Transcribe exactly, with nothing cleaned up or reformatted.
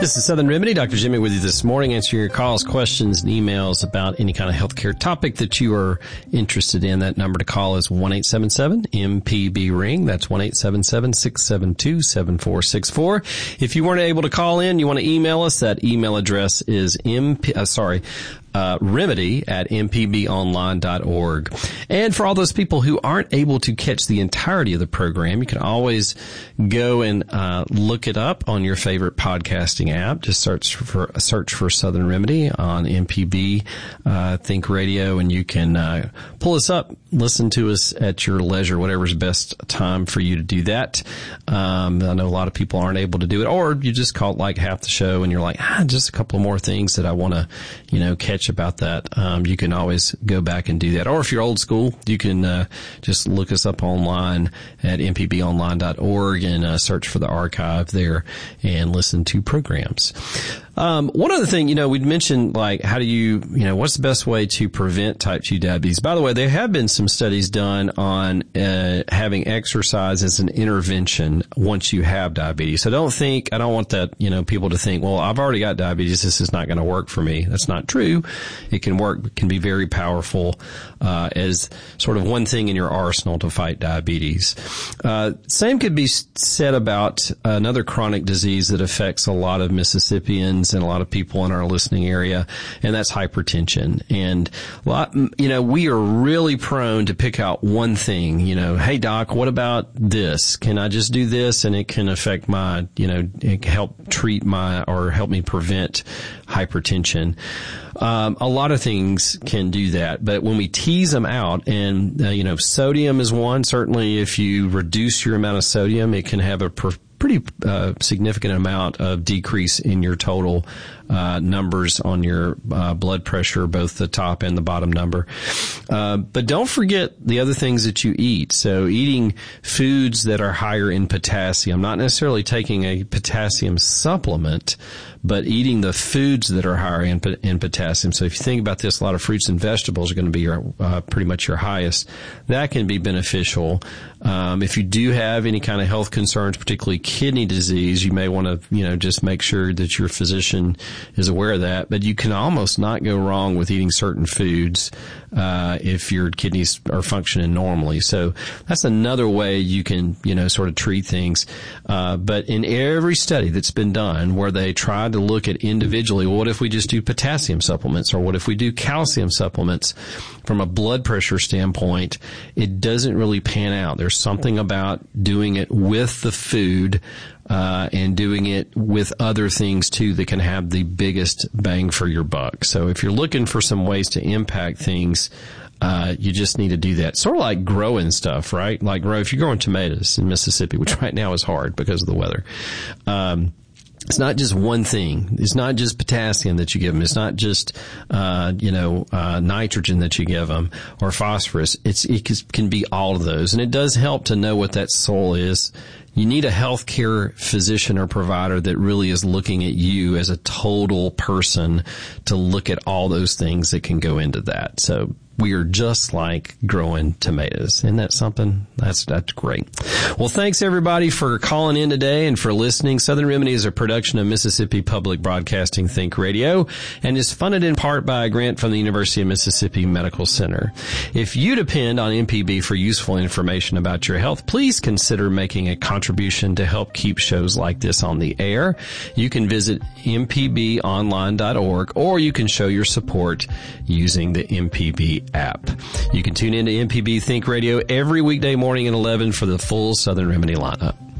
This is Southern Remedy. Doctor Jimmy with you this morning, answering your calls, questions, and emails about any kind of healthcare topic that you are interested in. That number to call is one eight seven seven M P B ring. That's one eight seven seven, six seven two, seven four six four. If you weren't able to call in, you want to email us. That email address is M P, uh, sorry, Uh, remedy at m p b online dot org. And for all those people who aren't able to catch the entirety of the program, you can always go and uh, look it up on your favorite podcasting app. Just search for search for Southern Remedy on M P B uh, Think Radio, and you can uh, pull us up, listen to us at your leisure, whatever's best time for you to do that. Um, I know a lot of people aren't able to do it, or you just caught like half the show and you're like, ah, just a couple more things that I want to, you know, catch about that. Um, you can always go back and do that. Or if you're old school, you can uh, just look us up online at m p b online dot org and uh, search for the archive there and listen to programs. Um, one other thing, you know, we'd mentioned, like, how do you, you know, what's the best way to prevent type two diabetes? By the way, there have been some studies done on uh, having exercise as an intervention once you have diabetes. So don't think, I don't want that, you know, people to think, well, I've already got diabetes, this is not going to work for me. That's not true. It can work, it can be very powerful uh, as sort of one thing in your arsenal to fight diabetes. Uh, same could be said about another chronic disease that affects a lot of Mississippians and a lot of people in our listening area, and that's hypertension. And a lot, you know, we are really prone to pick out one thing, you know, hey doc, what about this? Can I just do this and it can affect my, you know, it can help treat my, or help me prevent hypertension. Um, a lot of things can do that, but when we tease them out, and, uh, you know, sodium is one. Certainly if you reduce your amount of sodium, it can have a per- pretty uh, significant amount of decrease in your total uh, numbers on your uh, blood pressure, both the top and the bottom number. Uh, but don't forget the other things that you eat. So eating foods that are higher in potassium, not necessarily taking a potassium supplement, but eating the foods that are higher in, in potassium. So if you think about this, a lot of fruits and vegetables are going to be your, uh, pretty much your highest. That can be beneficial. Um, if you do have any kind of health concerns, particularly kidney disease, you may want to, you know, just make sure that your physician is aware of that. But you can almost not go wrong with eating certain foods uh, if your kidneys are functioning normally. So that's another way you can, you know, sort of treat things. Uh, but in every study that's been done where they tried to look at individually, well, what if we just do potassium supplements, or what if we do calcium supplements? From a blood pressure standpoint, it doesn't really pan out. There's something about doing it with the food uh, and doing it with other things too that can have the biggest bang for your buck. So if you're looking for some ways to impact things, Uh, you just need to do that. Sort of like growing stuff, right? Like grow, if you're growing tomatoes in Mississippi, which right now is hard because of the weather. Um, It's not just one thing. It's not just potassium that you give them. It's not just, uh, you know, uh, nitrogen that you give them, or phosphorus. It's, it can be all of those. And it does help to know what that soil is. You need a healthcare physician or provider that really is looking at you as a total person to look at all those things that can go into that. So we are just like growing tomatoes. Isn't that something? That's, that's great. Well, thanks everybody for calling in today and for listening. Southern Remedy is a production of Mississippi Public Broadcasting Think Radio and is funded in part by a grant from the University of Mississippi Medical Center. If you depend on M P B for useful information about your health, please consider making a contribution to help keep shows like this on the air. You can visit m p b online dot org, or you can show your support using the M P B app. You can tune in to M P B Think Radio every weekday morning at eleven for the full Southern Remedy lineup.